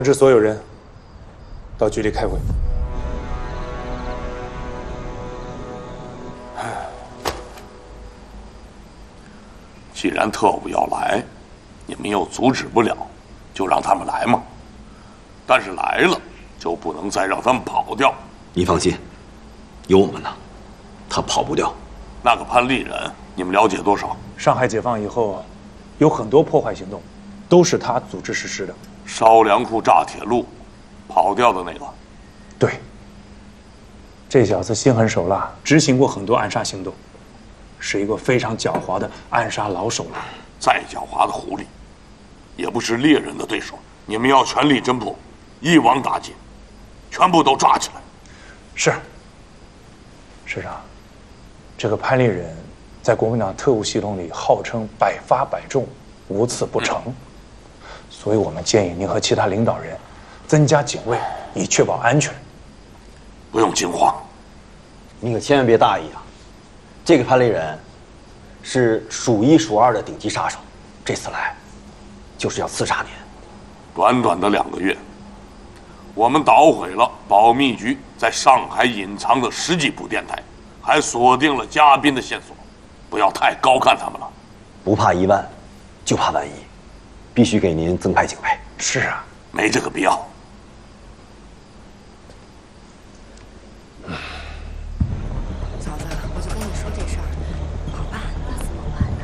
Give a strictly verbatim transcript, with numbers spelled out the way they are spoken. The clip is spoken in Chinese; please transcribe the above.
通知所有人到局里开会。 既然特务要来，你们又阻止不了，就让他们来嘛。但是来了，就不能再让他们跑掉。 你放心，有我们呢，他跑不掉。 那个潘立人，你们了解多少？ 上海解放以后，有很多破坏行动，都是他组织实施的。 烧粮库、炸铁路，跑掉的那个。 对，这小子心狠手辣，执行过很多暗杀行动，是一个非常狡猾的暗杀老手了。 再狡猾的狐狸，也不是猎人的对手。你们要全力侦破，一网打尽，全部都抓起来。 是。师长，这个潘立人，在国民党特务系统里号称百发百中，无次不成。嗯，所以我们建议您和其他领导人增加警卫，以确保安全。 不用惊慌， 你可千万别大意啊！这个潘立人是数一数二的顶级杀手，这次来就是要刺杀您。 短短的两个月，我们捣毁了保密局在上海隐藏的十几部电台，还锁定了嘉宾的线索。不要太高看他们了。 不怕一万，就怕万一，必须给您增派警卫。 是啊， 没这个必要。